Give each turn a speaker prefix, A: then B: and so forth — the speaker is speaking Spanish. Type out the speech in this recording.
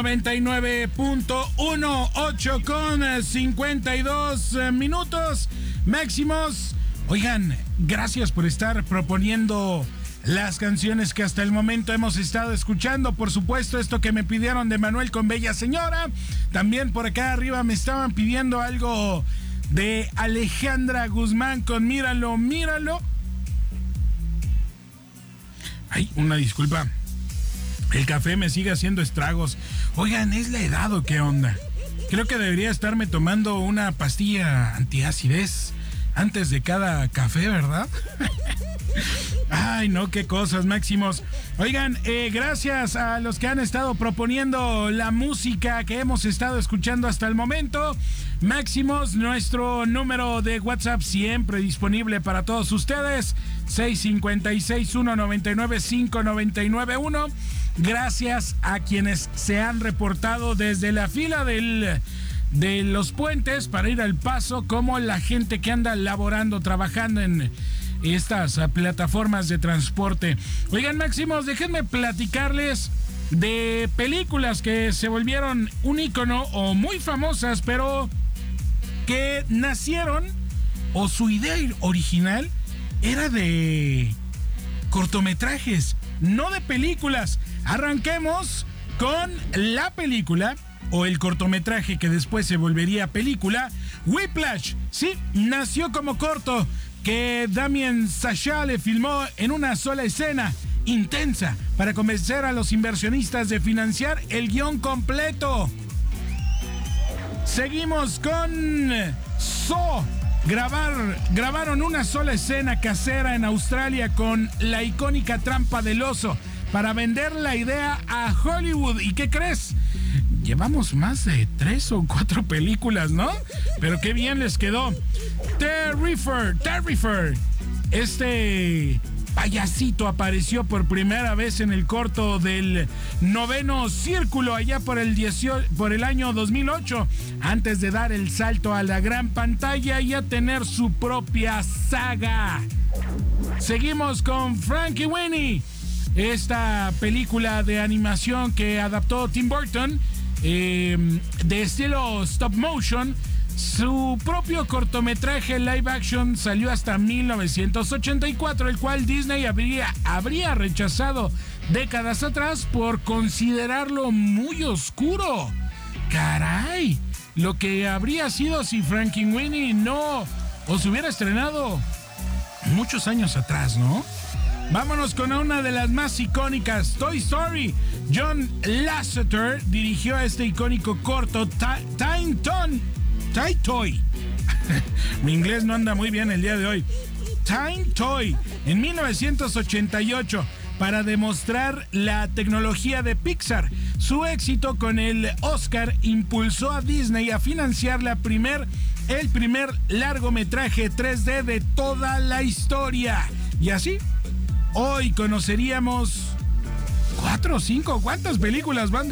A: 99.1, 8 con 52 minutos. Máximos, oigan, gracias por estar proponiendo las canciones que hasta el momento hemos estado escuchando. Por supuesto, esto que me pidieron de Manuel con Bella Señora. También por acá arriba me estaban pidiendo algo de Alejandra Guzmán con Míralo, Míralo. Ay, una disculpa. El café me sigue haciendo estragos. Oigan, ¿es la edad o qué onda? Creo que debería estarme tomando una pastilla antiacidez antes de cada café, ¿verdad? Ay, no, qué cosas, Máximos. Oigan, gracias a los que han estado proponiendo la música que hemos estado escuchando hasta el momento. Máximos, nuestro número de WhatsApp siempre disponible para todos ustedes, 656-199-5991. Gracias a quienes se han reportado desde la fila de los puentes para ir al Paso, como la gente que anda laborando, trabajando en estas plataformas de transporte. Oigan, Máximos, déjenme platicarles de películas que se volvieron un ícono o muy famosas, pero que nacieron, o su idea original era de cortometrajes, no de películas. Arranquemos con la película o el cortometraje que después se volvería película. Whiplash, sí, nació como corto que Damien Chazelle filmó en una sola escena intensa para convencer a los inversionistas de financiar el guión completo. Seguimos con Saw. Grabaron una sola escena casera en Australia con la icónica trampa del oso para vender la idea a Hollywood. ¿Y qué crees? Llevamos más de 3 o 4 películas, ¿no? Pero qué bien les quedó. Terrifier. Este payasito apareció por primera vez en el corto del Noveno Círculo allá por el año 2008, antes de dar el salto a la gran pantalla y a tener su propia saga. Seguimos con Frankenweenie, esta película de animación que adaptó Tim Burton, de estilo stop motion. Su propio cortometraje live action salió hasta 1984, el cual Disney habría rechazado décadas atrás por considerarlo muy oscuro. Caray, lo que habría sido si Frankenweenie no se hubiera estrenado muchos años atrás, ¿no? Vámonos con una de las más icónicas, Toy Story. John Lasseter dirigió este icónico corto, Tiny Toy. Mi inglés no anda muy bien el día de hoy. Tiny Toy, en 1988, para demostrar la tecnología de Pixar. Su éxito con el Oscar impulsó a Disney a financiar el primer largometraje 3D de toda la historia. Y así, hoy conoceríamos 4 o 5, ¿cuántas películas van